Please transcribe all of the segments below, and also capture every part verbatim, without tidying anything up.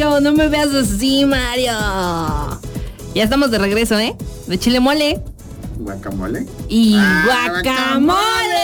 Mario, no me veas así, Mario. Ya estamos de regreso, ¿eh? De chile mole. ¿Guacamole? Y ah, guacamole.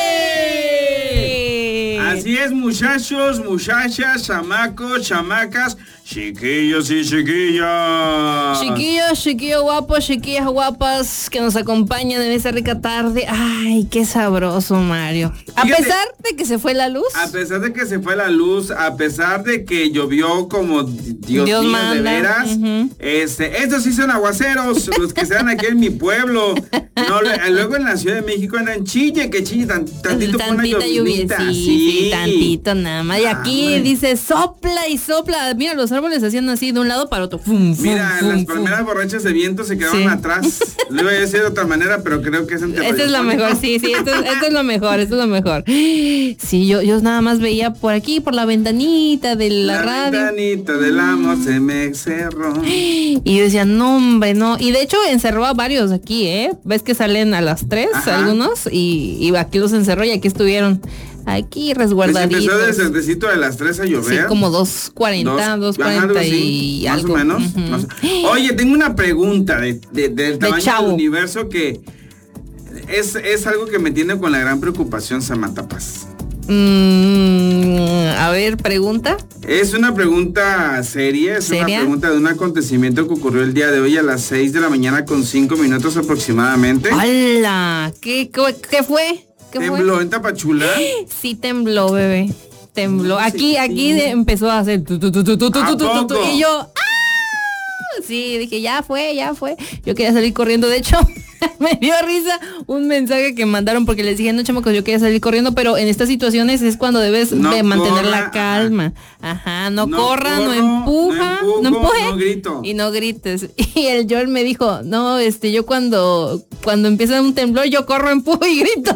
Así es, muchachos, muchachas, chamacos, chamacas, chiquillos y chiquillas. Chiquillos, chiquillos guapos, chiquillas guapas que nos acompañan en esta rica tarde. Ay, qué sabroso, Mario. A Fíjate, pesar de que se fue la luz. A pesar de que se fue la luz, a pesar de que llovió como Dios, Dios mío, manda. de veras, uh-huh. este, estos sí son aguaceros, los que se dan aquí en mi pueblo. No, luego en la Ciudad de México andan chille, que chille tan, tantito con una llovinita. Sí, sí. sí, tantito nada más. Y aquí ah, dice sopla y sopla. Mira, los árboles haciendo así de un lado para otro. Fum, fum, Mira, fum, las fum. palmeras borrachas de viento se quedaron sí. atrás. Lo iba a decir de otra manera, pero creo que es entre Esto es lo mejor, sí, sí, esto, esto es lo mejor, esto es lo mejor. Sí, yo, yo nada más veía por aquí, por la ventanita de la, la radio. La ventanita del amor se me cerró. Y yo decía, no, hombre, no. Y de hecho encerró a varios aquí, ¿eh? Ves que salen a las tres, ajá, algunos, y, y aquí los encerró y aquí estuvieron. Aquí resguardaditos. Pues empezó desde el de las tres a llover. Sí, como dos cuarenta, dos cuarenta y más algo. o menos. Uh-huh. Más o... Oye, tengo una pregunta de, de, del tamaño de del universo que es, es algo que me tiene con la gran preocupación, Samantha Paz. Mm, a ver, pregunta. Es una pregunta seria, es ¿Seria? una pregunta de un acontecimiento que ocurrió el día de hoy a las seis de la mañana con cinco minutos aproximadamente. ¡Hala! ¿Qué, qué, qué fue? ¿Qué ¿Tembló fue? en Tapachula? Sí tembló, bebé. Tembló. Aquí, aquí de, empezó a hacer tu, tu, tu, tu, tu, tu, tu, tu, tu, y yo, ¡ah! Sí, dije, ya fue, ya fue. Yo quería salir corriendo, de hecho, me dio risa un mensaje que mandaron porque les dije, no, chamacos, yo quería salir corriendo, pero en estas situaciones es cuando debes no de mantener corra, la calma. Ajá, no, no corra, corro, no empuja, no, empujo, no empuje. No grito. Y no grites. Y el Joel me dijo, no, este, yo cuando, cuando empieza un temblor, yo corro, empujo y grito.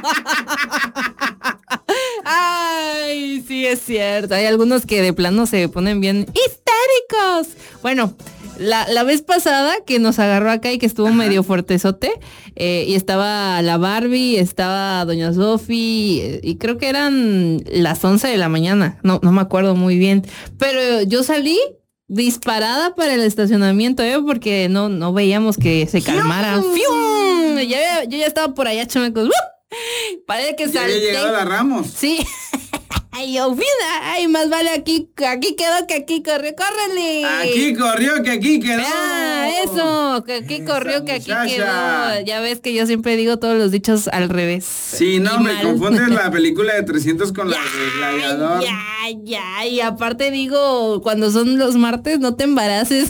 Ay, sí es cierto. Hay algunos que de plano se ponen bien histéricos. Bueno, la, la vez pasada que nos agarró acá y que estuvo Ajá. medio fuertezote, eh, y estaba la Barbie, estaba doña Sofi, eh, y creo que eran las once de la mañana. No, no me acuerdo muy bien. Pero yo salí disparada para el estacionamiento, ¿eh? Porque no, no veíamos que se calmara. ¡Fium! Ya, yo ya estaba por allá, chamacos. ¡Uh! Parece que salté. Ya había llegado la Ramos. Sí. Ay, yo, ay, más vale aquí, aquí quedó que aquí corrió, córrele. Aquí corrió que aquí quedó. Ah, eso, que aquí Esa corrió que aquí muchacha. quedó. Ya ves que yo siempre digo todos los dichos al revés. Sí, no, me confundes la película de trescientos con la de Gladiador. Ya, ya, y aparte digo, cuando son los martes no te embaraces.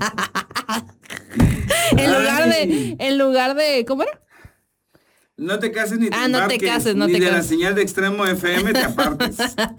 en lugar de, en lugar de, ¿cómo era? No te cases ni te ah, no embarques, te cases, no ni te de cases. la señal de Extremo F M te apartes.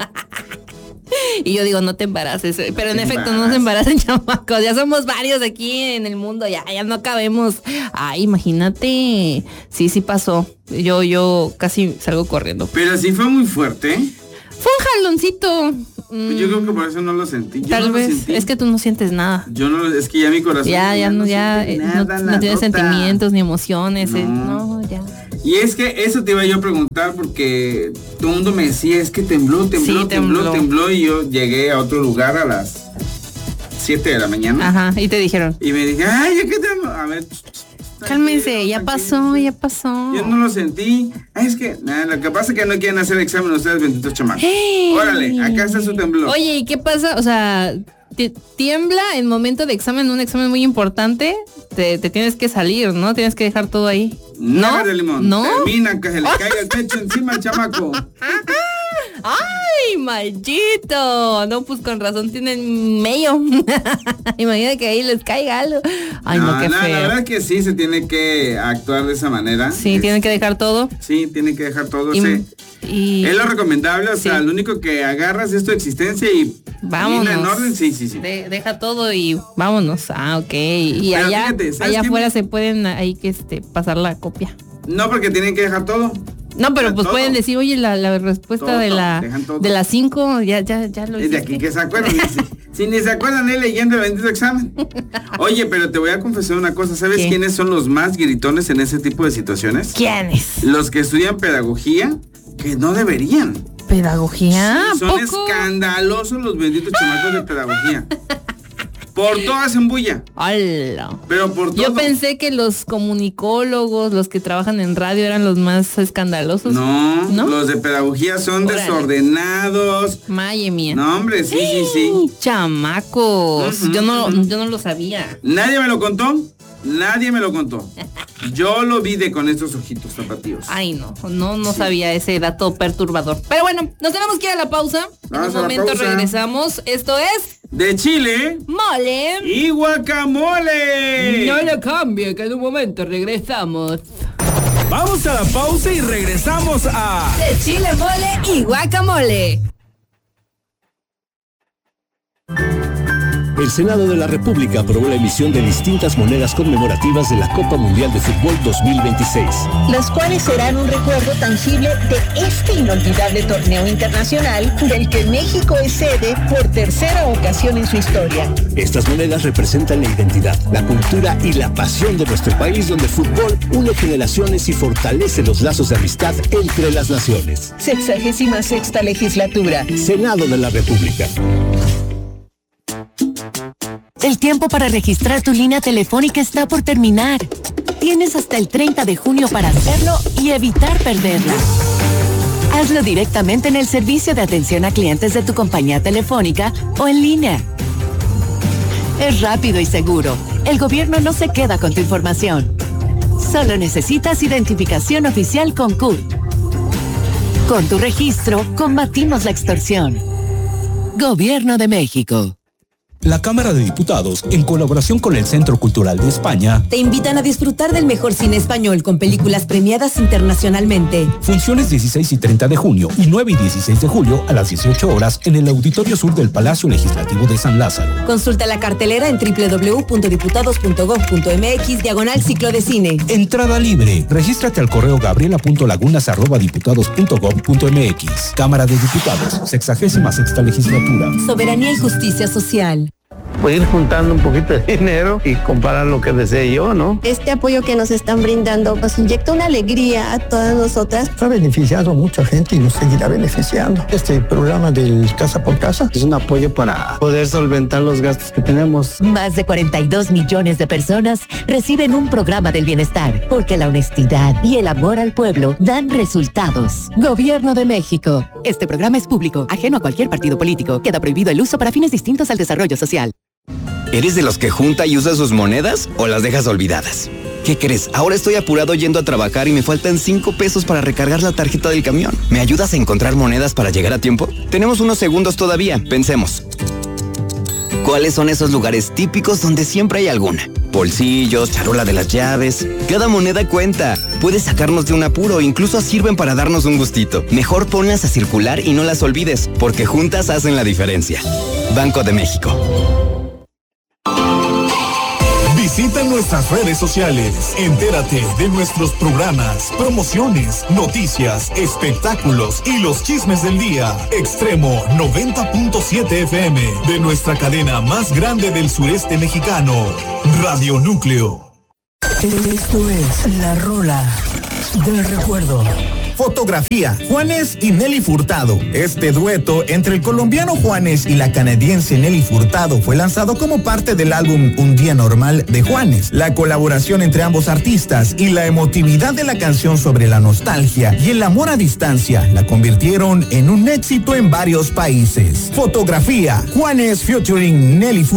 Y yo digo, no te embaraces, no pero en efecto embaraces. No se embaracen, chamacos, ya somos varios aquí en el mundo, ya, ya no cabemos. Ay, imagínate, sí, sí pasó, yo, yo casi salgo corriendo. Pero sí fue muy fuerte. Fue un jaloncito. Pues yo creo que por eso no lo sentí. Yo Tal no vez, lo sentí. Es que tú no sientes nada. Yo no, es que ya mi corazón. Ya, ya, no, ya, no, nada, no, no tienes sentimientos ni emociones. No. Eh, no, ya. Y es que eso te iba yo a preguntar porque todo el mundo me decía, es que tembló, tembló, sí, tembló, tembló, tembló. Y yo llegué a otro lugar a las siete de la mañana. Ajá, y te dijeron. Y me dije, ay, ¿ya qué tembló? A ver. Cálmense, ya pasó, ya pasó. Yo no lo sentí. Ay, es que, nada, lo que pasa es que no quieren hacer examen ustedes, benditos chamacos. Hey. Órale, acá está su temblor. Oye, ¿y qué pasa? O sea, tiembla en momento de examen, un examen muy importante, te, te tienes que salir, ¿no? Tienes que dejar todo ahí. ¿No? De limón. ¿No? Termina que se le caiga el techo encima al chamaco. ¡Ay, maldito! No, pues con razón tienen medio. Imagina que ahí les caiga algo. Ay, no, no qué no, feo. La verdad es que sí, se tiene que actuar de esa manera. Sí, es, tienen que dejar todo. Sí, tienen que dejar todo. Y, sí. y, es lo recomendable, o sí. sea, lo único que agarras es tu existencia y vámonos. en orden, sí, sí, sí. De, deja todo y vámonos. Ah, ok. Y Pero allá, fíjate, allá afuera se pueden ahí que este pasar la copia. No, porque tienen que dejar todo. No, pero pues todo. Pueden decir, oye, la, la respuesta todo, de la de las cinco, ya, ya, ya lo hiciste. Es de aquí que se acuerdan. si, si ni se acuerdan, él leyendo el bendito examen. Oye, pero te voy a confesar una cosa. ¿Sabes ¿Qué? quiénes son los más gritones en ese tipo de situaciones? ¿Quiénes? Los que estudian pedagogía, que no deberían. ¿Pedagogía? Sí, son ¿Poco? escandalosos los benditos chamacos de pedagogía. Por todo hacen bulla. ¡Hala! Pero por todo. Yo pensé que los comunicólogos, los que trabajan en radio, eran los más escandalosos. No, ¿no? Los de pedagogía son Órale. desordenados. Maye mía. No, hombre, sí, sí, sí. Chamacos. Uh-huh, yo no, uh-huh. yo no lo sabía. Nadie me lo contó. Nadie me lo contó. Yo lo vi de con estos ojitos zapatillos. Ay, no, no, no sí. sabía ese dato perturbador. Pero bueno, nos tenemos que ir a la pausa. Vamos en un momento regresamos. Esto es... De chile, mole y guacamole. No lo cambie, que en un momento regresamos. Vamos a la pausa y regresamos a... De chile, mole y guacamole. El Senado de la República aprobó la emisión de distintas monedas conmemorativas de la Copa Mundial de Fútbol dos mil veintiséis. Las cuales serán un recuerdo tangible de este inolvidable torneo internacional del que México es sede por tercera ocasión en su historia. Estas monedas representan la identidad, la cultura y la pasión de nuestro país, donde el fútbol une generaciones y fortalece los lazos de amistad entre las naciones. Sexagésima sexta legislatura. Senado de la República. El tiempo para registrar tu línea telefónica está por terminar. Tienes hasta el treinta de junio para hacerlo y evitar perderla. Hazlo directamente en el servicio de atención a clientes de tu compañía telefónica o en línea. Es rápido y seguro. El gobierno no se queda con tu información. Solo necesitas identificación oficial con C U R. Con tu registro, combatimos la extorsión. Gobierno de México. La Cámara de Diputados, en colaboración con el Centro Cultural de España, te invitan a disfrutar del mejor cine español con películas premiadas internacionalmente. Funciones dieciséis y treinta de junio y nueve y dieciséis de julio a las dieciocho horas en el Auditorio Sur del Palacio Legislativo de San Lázaro. Consulta la cartelera en doble u doble u doble u punto diputados punto gob punto eme equis diagonal ciclo de cine. Entrada libre. Regístrate al correo gabriela punto lagunas arroba diputados punto gob punto eme equis. Cámara de Diputados, sexagésima sexta legislatura. Soberanía y justicia social. Pues ir juntando un poquito de dinero y comprar lo que desee yo, ¿no? Este apoyo que nos están brindando nos inyecta una alegría a todas nosotras. Ha beneficiado a mucha gente y nos seguirá beneficiando. Este programa del Casa por Casa es un apoyo para poder solventar los gastos que tenemos. Más de cuarenta y dos millones de personas reciben un programa del bienestar, porque la honestidad y el amor al pueblo dan resultados. Gobierno de México. Este programa es público, ajeno a cualquier partido político. Queda prohibido el uso para fines distintos al desarrollo social. ¿Eres de los que junta y usa sus monedas o las dejas olvidadas? ¿Qué crees? Ahora estoy apurado yendo a trabajar y me faltan cinco pesos para recargar la tarjeta del camión. ¿Me ayudas a encontrar monedas para llegar a tiempo? Tenemos unos segundos todavía, pensemos. ¿Cuáles son esos lugares típicos donde siempre hay alguna? Bolsillos, charola de las llaves. Cada moneda cuenta. Puede sacarnos de un apuro, incluso sirven para darnos un gustito. Mejor ponlas a circular y no las olvides, porque juntas hacen la diferencia. Banco de México. Visita nuestras redes sociales. Entérate de nuestros programas, promociones, noticias, espectáculos y los chismes del día. Extremo noventa punto siete F M de nuestra cadena más grande del sureste mexicano, Radio Núcleo. Esto es La Rola del Recuerdo. Fotografía, Juanes y Nelly Furtado. Este dueto entre el colombiano Juanes y la canadiense Nelly Furtado fue lanzado como parte del álbum Un Día Normal de Juanes. La colaboración entre ambos artistas y la emotividad de la canción sobre la nostalgia y el amor a distancia la convirtieron en un éxito en varios países. Fotografía, Juanes featuring Nelly Furtado.